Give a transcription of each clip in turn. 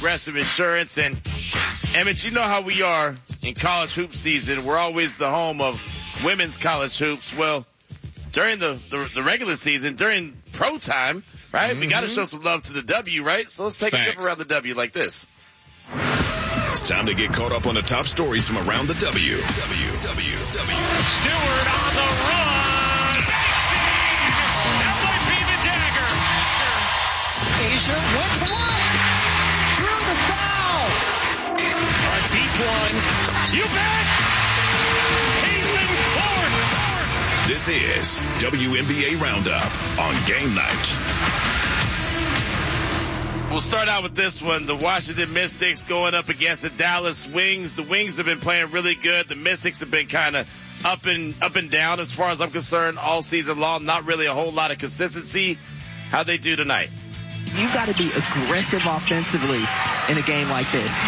Progressive Insurance. And Emmett, you know how we are in college hoop season. We're always the home of women's college hoops. Well, during the regular season, during pro time, right, we got to show some love to the W, right? So let's take a trip around the W like this. It's time to get caught up on the top stories from around the W. Stewart on the run. Maxine. That might be the dagger. Asia went to one. Through the foul. A deep one. You bet. Caitlin Clark. This is WNBA Roundup on Game Night. We'll start out with this one. The Washington Mystics going up against the Dallas Wings. The Wings have been playing really good. The Mystics have been kind of up and down as far as I'm concerned all season long. Not really a whole lot of consistency. How'd they do tonight? You've got to be aggressive offensively in a game like this.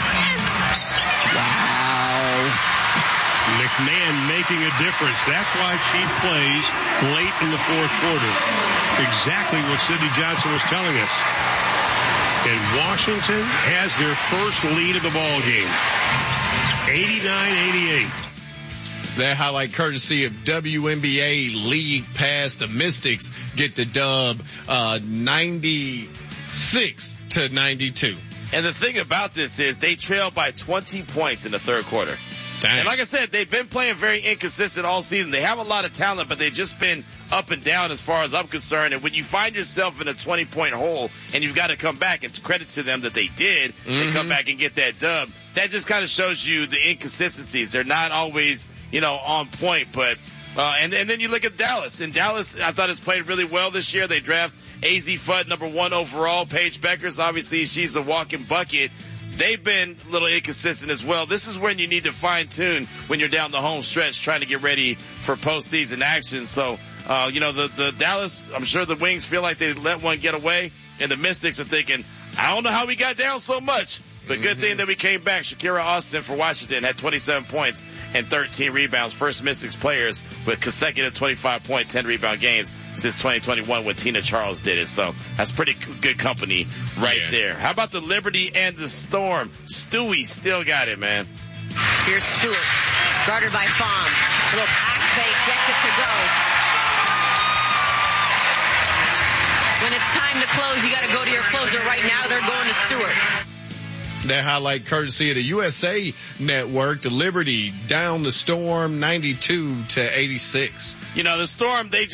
Wow. McMahon making a difference. That's why she plays late in the fourth quarter. Exactly what Sidney Johnson was telling us. And Washington has their first lead of the ball game. 89-88. That highlight courtesy of WNBA League Pass. The Mystics get the dub 96-92. And the thing about this is they trail by 20 points in the third quarter. Dang. And like I said, they've been playing very inconsistent all season. They have a lot of talent, but they've just been up and down as far as I'm concerned. And when you find yourself in a 20-point hole and you've got to come back, and credit to them that they did, they come back and get that dub, that just kind of shows you the inconsistencies. They're not always, on point, but and then you look at Dallas. And Dallas, I thought, has played really well this year. They draft AZ Fudd, number 1 overall. Paige Beckers, obviously, she's a walking bucket. They've been a little inconsistent as well. This is when you need to fine-tune when you're down the home stretch trying to get ready for postseason action. So, the Dallas, I'm sure the Wings feel like they let one get away, and the Mystics are thinking, I don't know how we got down so much. But good thing that we came back. Shakira Austin for Washington had 27 points and 13 rebounds. First Mystics players with consecutive 25-point, 10-rebound games since 2021 when Tina Charles did it. So that's pretty good company right there. How about the Liberty and the Storm? Stewie still got it, man. Here's Stewart, guarded by Fong. A little pass fake, gets it to go. When it's time to close, you got to go to your closer. Right now, they're going to Stewart. That highlight courtesy of the USA Network. The Liberty down the Storm 92-86. The Storm, they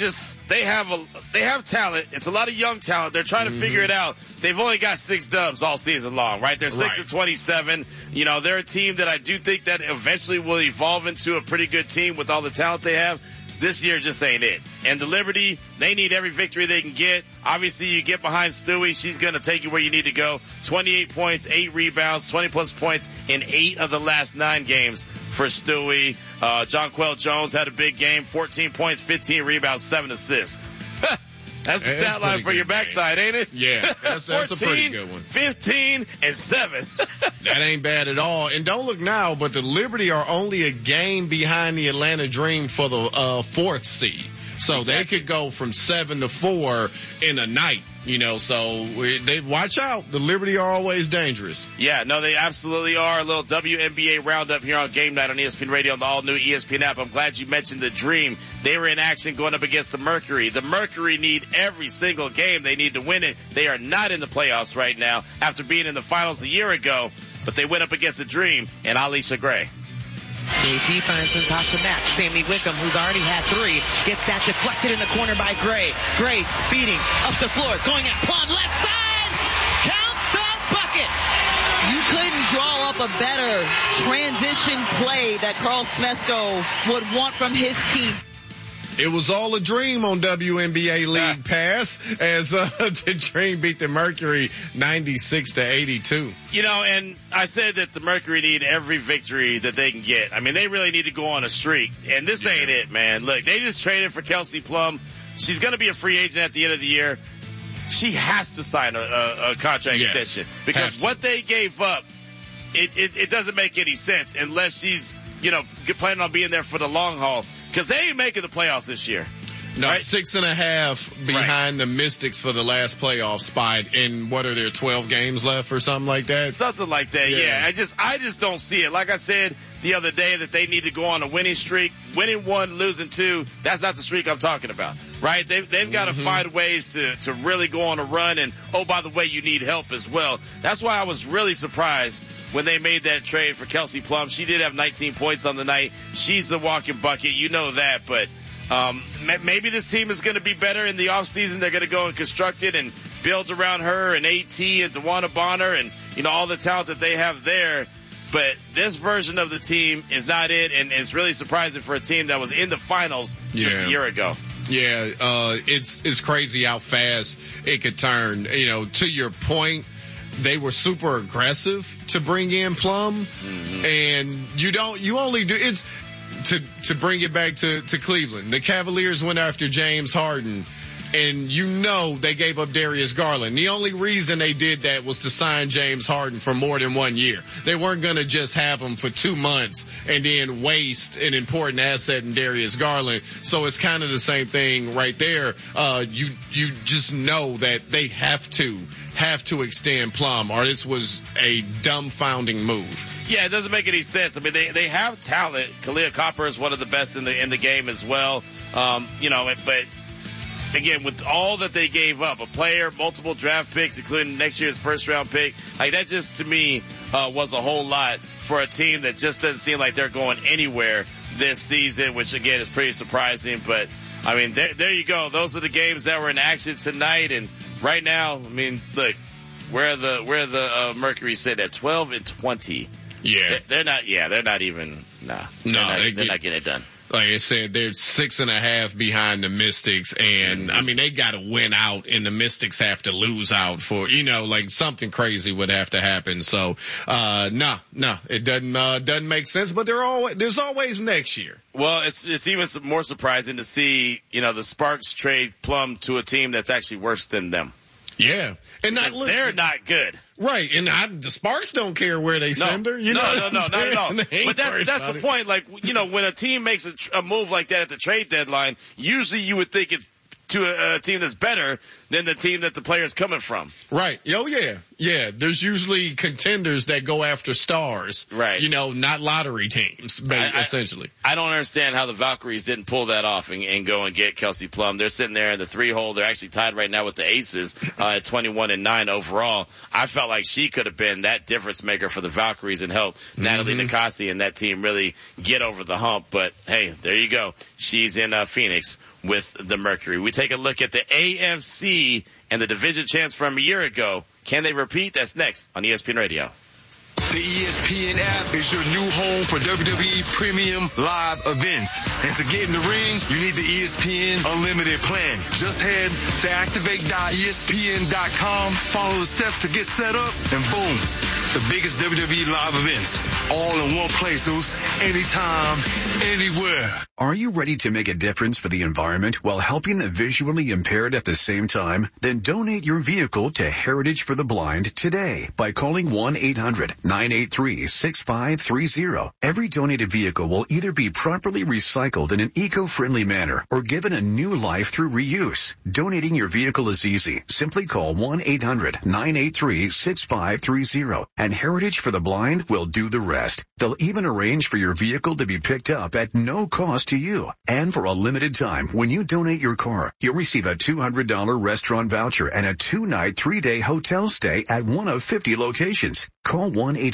have talent. It's a lot of young talent. They're trying to figure it out. They've only got 6 dubs all season long, right? They're 6-27. They're a team that I do think that eventually will evolve into a pretty good team with all the talent they have. This year just ain't it. And the Liberty, they need every victory they can get. Obviously, you get behind Stewie, she's going to take you where you need to go. 28 points, 8 rebounds, 20-plus points in 8 of the last 9 games for Stewie. Jonquel Jones had a big game, 14 points, 15 rebounds, 7 assists. That's a stat line for your backside, ain't it? Yeah, that's 14, a pretty good one. 15, and 7. That ain't bad at all. And don't look now, but the Liberty are only a game behind the Atlanta Dream for the 4th seed. So they could go from 7 to 4 in a night, so they watch out. The Liberty are always dangerous. Yeah, no, they absolutely are. A little WNBA roundup here on Game Night on ESPN Radio on the all-new ESPN app. I'm glad you mentioned the Dream. They were in action going up against the Mercury. The Mercury need every single game. They need to win it. They are not in the playoffs right now after being in the finals a year ago, but they went up against the Dream and Alicia Gray. KT finds Natasha Mack. Sammy Wickham, who's already had 3, gets that deflected in the corner by Gray. Gray speeding up the floor, going at Plum, left side! Count the bucket! You couldn't draw up a better transition play that Carl Smesko would want from his team. It was all a dream on WNBA League Pass as the Dream beat the Mercury 96-82. And I said that the Mercury need every victory that they can get. I mean, they really need to go on a streak. And this ain't it, man. Look, they just traded for Kelsey Plum. She's going to be a free agent at the end of the year. She has to sign a contract extension because what they gave up, it doesn't make any sense unless she's, planning on being there for the long haul. Because they ain't making the playoffs this year. No, right? 6.5 behind the Mystics for the last playoff spot. And what are there, 12 games left or something like that? Something like that, yeah. I just don't see it. Like I said the other day that they need to go on a winning streak. Winning 1, losing 2, that's not the streak I'm talking about, right? They've got to find ways to really go on a run. And, oh, by the way, you need help as well. That's why I was really surprised when they made that trade for Kelsey Plum. She did have 19 points on the night. She's a walking bucket. You know that, but maybe this team is going to be better in the offseason. They're going to go and construct it and build around her and AT and DeWanna Bonner and, all the talent that they have there. But this version of the team is not it, and it's really surprising for a team that was in the finals just a year ago. Yeah, it's crazy how fast it could turn. To your point, they were super aggressive to bring in Plum, and you only do it's to bring it back to Cleveland. The Cavaliers went after James Harden, and they gave up Darius Garland. The only reason they did that was to sign James Harden for more than 1 year. They weren't going to just have him for 2 months and then waste an important asset in Darius Garland. So it's kind of the same thing right there. You just know that they have to extend Plum, or this was a dumbfounding move. Yeah, it doesn't make any sense. I mean, they have talent. Kalia Copper is one of the best in the game as well. But again, with all that they gave up, a player, multiple draft picks, including next year's first round pick, like that just to me was a whole lot for a team that just doesn't seem like they're going anywhere this season, which again is pretty surprising. But I mean, there you go. Those are the games that were in action tonight, and right now, I mean, look, where the Mercury sit at 12-20. Yeah, they're not even. They're not getting it done. Like I said, they're 6.5 behind the Mystics, and I mean, they got to win out, and the Mystics have to lose out for, like something crazy would have to happen. So, no, it doesn't make sense, but there's always next year. Well, it's even more surprising to see, the Sparks trade Plum to a team that's actually worse than them. Yeah. And they're not good. Right. And the Sparks don't care where they send her. No, not at all. But that's the point. Like, when a team makes a move like that at the trade deadline, usually you would think it's to a team that's better than the team that the player's coming from. Right. Oh, yeah. Yeah. There's usually contenders that go after stars. Right. Not lottery teams, essentially. I don't understand how the Valkyries didn't pull that off and go and get Kelsey Plum. They're sitting there in the 3-hole. They're actually tied right now with the Aces at 21-9 overall. I felt like she could have been that difference maker for the Valkyries and help Natalie Nikasi and that team really get over the hump. But, hey, there you go. She's in Phoenix with the Mercury. We take a look at the AFC and the division champs from a year ago. Can they repeat? That's next on ESPN Radio. The ESPN app is your new home for WWE Premium Live events. And to get in the ring, you need the ESPN Unlimited plan. Just head to activate.espn.com, follow the steps to get set up, and boom, the biggest WWE live events. All in one place, anytime, anywhere. Are you ready to make a difference for the environment while helping the visually impaired at the same time? Then donate your vehicle to Heritage for the Blind today by calling 1-800-983-6530. Every donated vehicle will either be properly recycled in an eco-friendly manner or given a new life through reuse. Donating your vehicle is easy. Simply call 1-800-983-6530 and Heritage for the Blind will do the rest. They'll even arrange for your vehicle to be picked up at no cost to you. And for a limited time, when you donate your car, you'll receive a $200 restaurant voucher and a 2-night, 3-day hotel stay at one of 50 locations. Call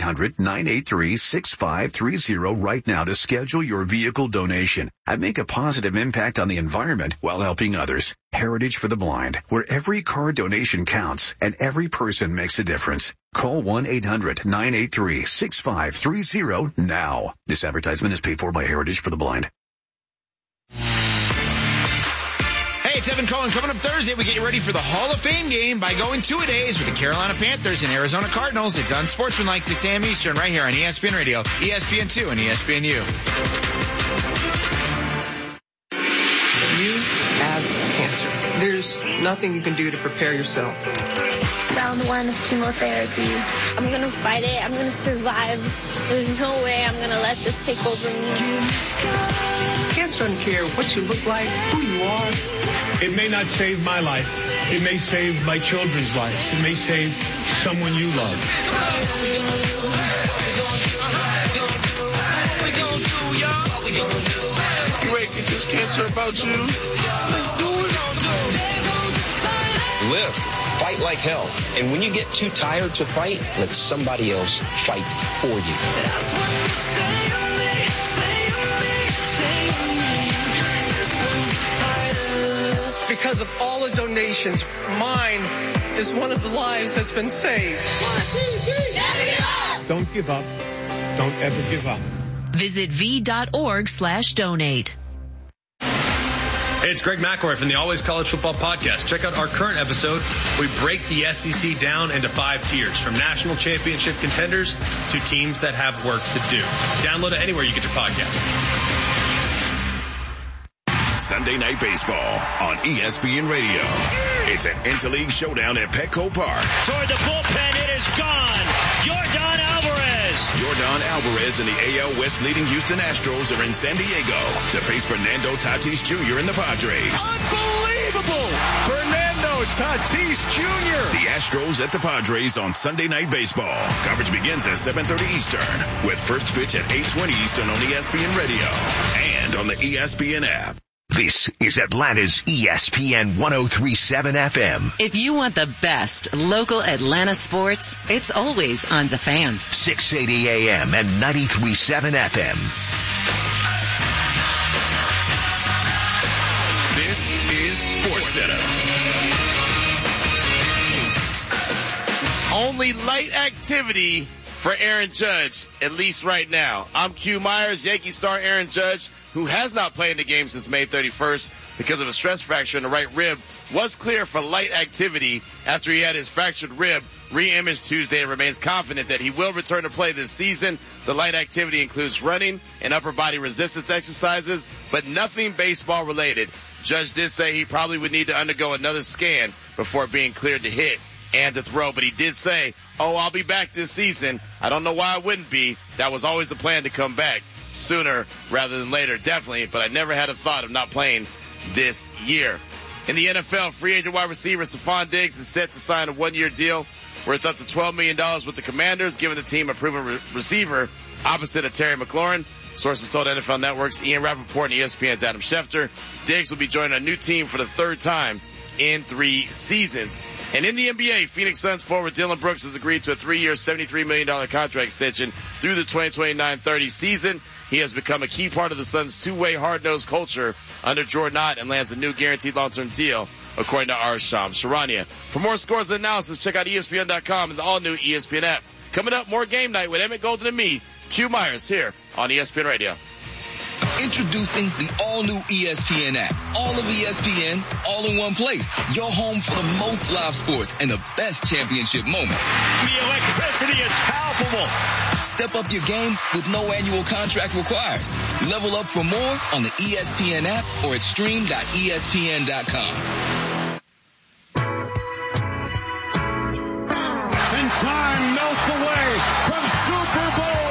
1-800-983-6530 right now to schedule your vehicle donation and make a positive impact on the environment while helping others. Heritage for the Blind, where every car donation counts and every person makes a difference. Call 1-800-983-6530 now. This advertisement is paid for by Heritage for the Blind. Hey, it's Evan Cohen. Coming up Thursday, we get you ready for the Hall of Fame game by going 2-a-days with the Carolina Panthers and Arizona Cardinals. It's on Sportsmanlike, 6 a.m. Eastern, right here on ESPN Radio, ESPN2, and ESPNU. You have cancer. There's nothing you can do to prepare yourself. round 1 of chemotherapy. I'm going to fight it. I'm going to survive. There's no way I'm going to let this take over me. Cancer doesn't care what you look like, who you are. It may not save my life. It may save my children's life. It may save someone you love. Wait, get this cancer about you? Let's do it. Live. Fight like hell. And when you get too tired to fight, let somebody else fight for you. Because of all the donations, mine is one of the lives that's been saved. Don't give up. Don't ever give up. Visit v.org/donate. Hey, it's Greg McElroy from the Always College Football Podcast. Check out our current episode. We break the SEC down into 5 tiers, from national championship contenders to teams that have work to do. Download it anywhere you get your podcast. Sunday Night Baseball on ESPN Radio. It's an interleague showdown at Petco Park. Toward the bullpen, it is gone. Yordan Alvarez and the AL West leading Houston Astros are in San Diego to face Fernando Tatis Jr. and the Padres. Unbelievable! Fernando Tatis Jr. The Astros at the Padres on Sunday Night Baseball. Coverage begins at 7:30 Eastern with first pitch at 8:20 Eastern on ESPN Radio and on the ESPN app. This is Atlanta's ESPN 103.7 FM. If you want the best local Atlanta sports, it's always on The Fan. 680 AM and 93.7 FM. This is SportsCenter. Only light activity for Aaron Judge, at least right now. I'm Q Myers. Yankee star Aaron Judge, who has not played in the game since May 31st because of a stress fracture in the right rib, was clear for light activity after he had his fractured rib re-imaged Tuesday and remains confident that he will return to play this season. The light activity includes running and upper body resistance exercises, but nothing baseball related. Judge did say he probably would need to undergo another scan before being cleared to hit and to throw, but he did say, I'll be back this season. I don't know why I wouldn't be. That was always the plan, to come back sooner rather than later, definitely, but I never had a thought of not playing this year. In the NFL, free agent wide receiver Stephon Diggs is set to sign a 1-year deal worth up to $12 million with the Commanders, giving the team a proven receiver opposite of Terry McLaurin. Sources told NFL Network's Ian Rappaport and ESPN's Adam Schefter. Diggs will be joining a new team for the 3rd time in 3 seasons. And in the NBA, Phoenix Suns forward Dylan Brooks has agreed to a 3-year, $73 million contract extension through the 2029-30 season. He has become a key part of the Suns' two-way hard-nosed culture under Jordan Ott and lands a new guaranteed long-term deal, according to Arsham Sharania. For more scores and analysis, check out ESPN.com and the all-new ESPN app. Coming up, more Game Night with Emmett Golden and me, Q Myers, here on ESPN Radio. Introducing the all-new ESPN app. All of ESPN, all in one place. Your home for the most live sports and the best championship moments. The electricity is palpable. Step up your game with no annual contract required. Level up for more on the ESPN app or at stream.espn.com. And time melts away from Super Bowl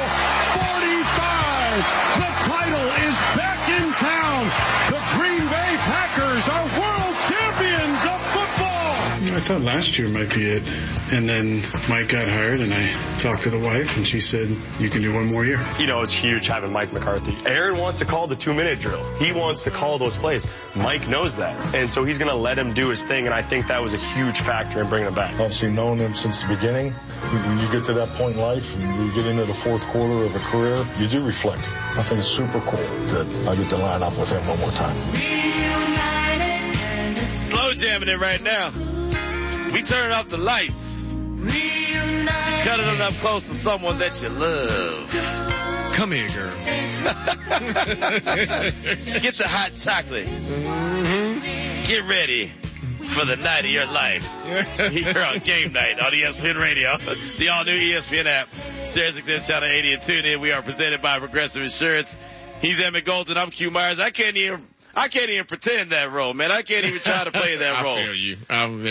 45. The title is back in town. The Green Bay Packers are world champions of football. I thought last year might be it. And then Mike got hired, and I talked to the wife, and she said, you can do one more year. You know, it's huge having Mike McCarthy. Aaron wants to call the 2-minute drill. He wants to call those plays. Mike knows that. And so he's going to let him do his thing, and I think that was a huge factor in bringing him back. Obviously, knowing him since the beginning, when you get to that point in life and you get into the 4th quarter of a career, you do reflect. I think it's super cool that I get to line up with him one more time. Slow jamming it right now. We turn off the lights. Cut it up close to someone that you love. Come here, girl. Get the hot chocolate. Mm-hmm. Get ready for the night of your life. Here on Game Night on ESPN Radio, the all-new ESPN app, Sirius XM Channel 80 and tune in. We are presented by Progressive Insurance. He's Emmett Golden. I'm Q Myers. I can't even I can't even pretend that role, man. I can't even try to play that role. I feel you.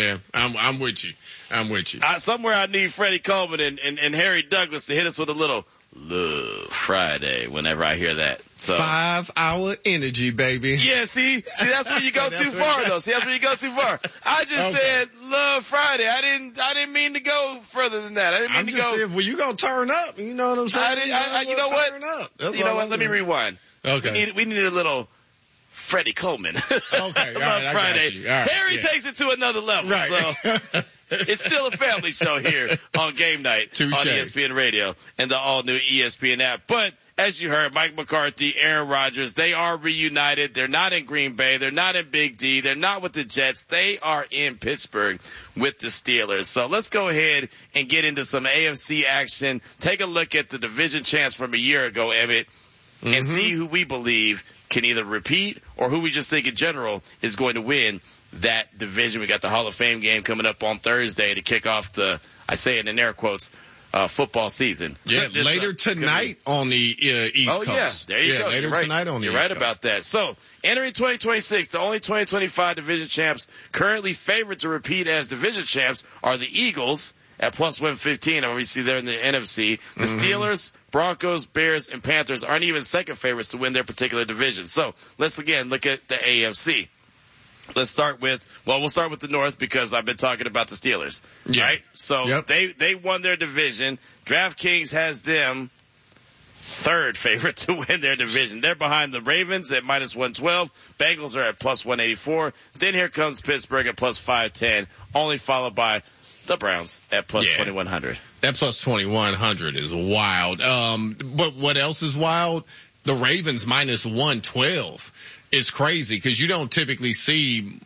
I'm with you. I'm with you. Somewhere I need Freddie Coleman and Harry Douglas to hit us with a little Love Friday whenever I hear that. So 5 hour energy, baby. Yeah, see that's where you go too far though. See, that's where you go too far. I just said Love Friday. I didn't mean to go further than that. I didn't mean to go. Saying, well, you gonna turn up. You know what I'm saying? You know what? Turn up. You know what? Let me rewind. Okay. We need a little Freddie Coleman. Okay. All right, Friday. Right, Harry takes it to another level. Right. So it's still a family show here on Game Night Touché. on ESPN Radio and the all-new ESPN app. But as you heard, Mike McCarthy, Aaron Rodgers, they are reunited. They're not in Green Bay. They're not in Big D. They're not with the Jets. They are in Pittsburgh with the Steelers. So let's go ahead and get into some AFC action. Take a look at the division champs from a year ago, Emmett, and see who we believe can either repeat or who we just think in general is going to win that division. We got the Hall of Fame game coming up on Thursday to kick off the, I say it in air quotes, football season. Yeah, later tonight on the East Coast. Oh, yeah. There you go. Later tonight on the East Coast. You're right about that. So, entering 2026, the only 2025 division champs currently favored to repeat as division champs are the Eagles at plus 115. Obviously, they're in the NFC. The Steelers, Broncos, Bears, and Panthers aren't even second favorites to win their particular division. So, let's again look at the AFC. Let's start with, we'll start with the North because I've been talking about the Steelers. Yeah. Right? So they won their division. DraftKings has them third favorite to win their division. They're behind the Ravens at minus 112. Bengals are at plus 184. Then here comes Pittsburgh at plus 510, only followed by the Browns at plus 2100. That plus 2100 is wild. But what else is wild? The Ravens minus 112. It's crazy because you don't typically see